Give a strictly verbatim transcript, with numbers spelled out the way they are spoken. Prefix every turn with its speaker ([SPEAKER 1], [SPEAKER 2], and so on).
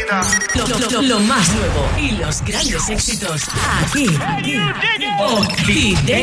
[SPEAKER 1] Lo, lo, lo, lo más nuevo y los grandes éxitos aquí, aquí, Occidente.